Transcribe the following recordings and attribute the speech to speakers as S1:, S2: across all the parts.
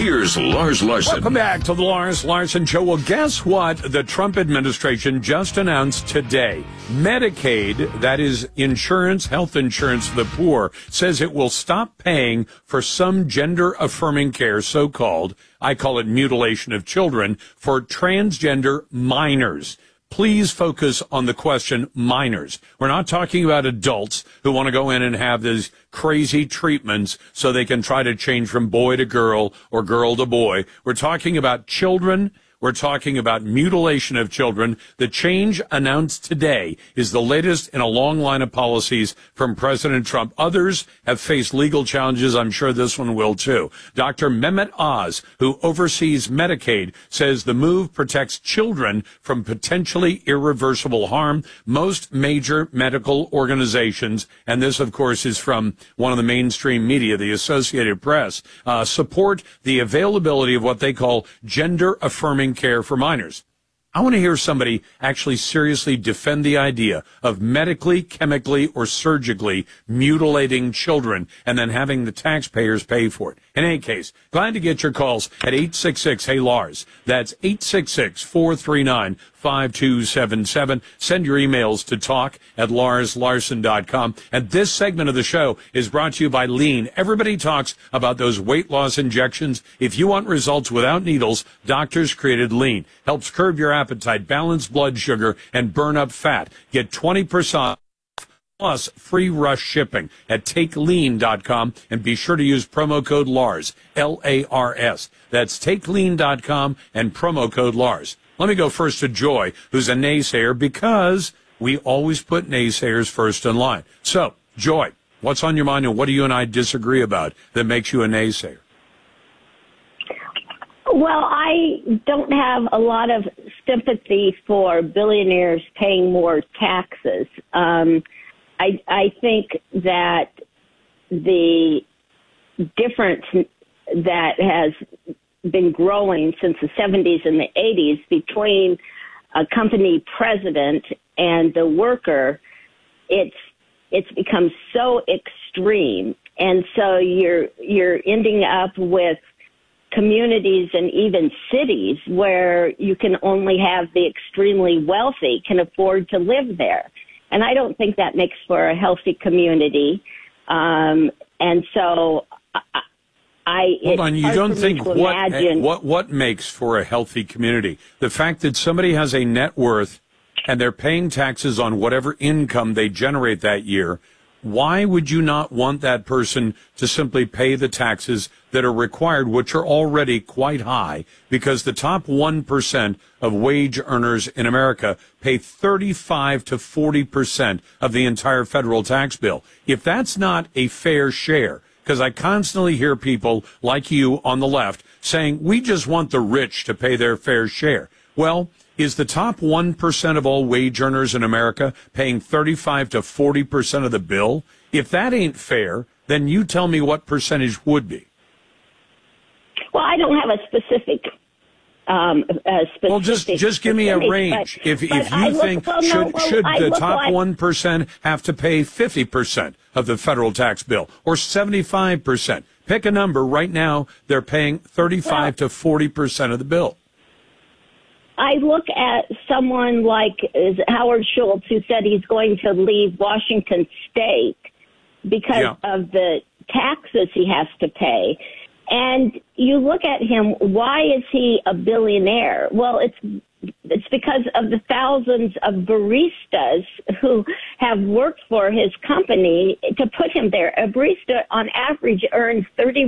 S1: Here's Lars Larson.
S2: Welcome back to the Lars Larson Show. Well, guess what? The Trump administration just announced today. Medicaid, that is insurance, health insurance for the poor, says it will stop paying for some gender-affirming care, so-called, I call it mutilation of children, for transgender minors. Please focus on the question minors. We're not talking about adults who want to go in and have these crazy treatments so they can try to change from boy to girl or girl to boy. We're talking about children. We're talking about mutilation of children. The change announced today is the latest in a long line of policies from President Trump. Others have faced legal challenges. I'm sure this one will too. Dr. Mehmet Oz, who oversees Medicaid, says the move protects children from potentially irreversible harm. Most major medical organizations, and this, of course, is from one of the mainstream media, the Associated Press, support the availability of what they call gender-affirming care for minors. I want to hear somebody actually seriously defend the idea of medically, chemically, or surgically mutilating children and then having the taxpayers pay for it. In any case, glad to get your calls at 866-HEY-LARS. That's 866-439-5277. Send your emails to talk@larslarson.com. And this segment of the show is brought to you by Lean. Everybody talks about those weight loss injections. If you want results without needles, doctors created Lean. Helps curb your appetite, balance blood sugar, and burn up fat. Get 20% plus free rush shipping at takelean.com, and be sure to use promo code LARS, L-A-R-S. That's takelean.com and promo code LARS. Let me go first to Joy, who's a naysayer, because we always put naysayers first in line. So, Joy, what's on your mind, and what do you and I disagree about that makes you a naysayer?
S3: Well, I don't have a lot of sympathy for billionaires paying more taxes. I think that the difference that has been growing since the 70s and the 80s between a company president and the worker, it's become so extreme. And so you're ending up with communities and even cities where you can only have the extremely wealthy can afford to live there. And I don't think that makes for a healthy community. And so
S2: Hold on, you don't think what makes for a healthy community? The fact that somebody has a net worth and they're paying taxes on whatever income they generate that year, why would you not want that person to simply pay the taxes that are required, which are already quite high, because the top 1% of wage earners in America pay 35 to 40% of the entire federal tax bill? If that's not a fair share, because I constantly hear people like you on the left saying, we just want the rich to pay their fair share. Well, is the top 1% of all wage earners in America paying 35 to 40% of the bill? If that ain't fair, then you tell me what percentage would be.
S3: Well, I don't have a specific.
S2: Well, just give me a range. If you think should the top 1% have to pay 50% of the federal tax bill or 75%? Pick a number. Right now, they're paying 35 to 40% of the bill.
S3: I look at someone like Howard Schultz, who said he's going to leave Washington State because of the taxes he has to pay. And you look at him, why is he a billionaire? Well, it's because of the thousands of baristas who have worked for his company to put him there. A barista, on average, earns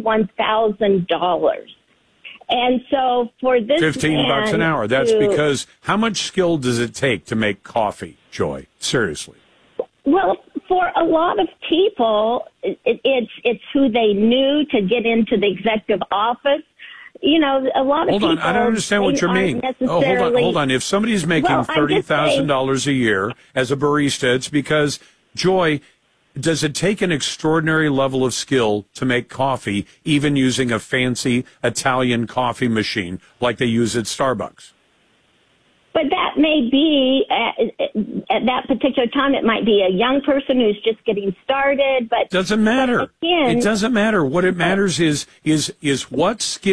S3: $31,000. And so for this
S2: $15 an hour. That's because how much skill does it take to make coffee, Joy? Seriously.
S3: Well, for a lot of people, it's who they knew to get into the executive office. You know, a lot of people.
S2: Hold on, I don't understand what you mean. Hold on. If somebody's making $30,000 a year as a barista, it's because, Joy, does it take an extraordinary level of skill to make coffee, even using a fancy Italian coffee machine like they use at Starbucks?
S3: But that may be, at that particular time, it might be a young person who's just getting started. But
S2: doesn't matter. It doesn't matter. What it matters is what skill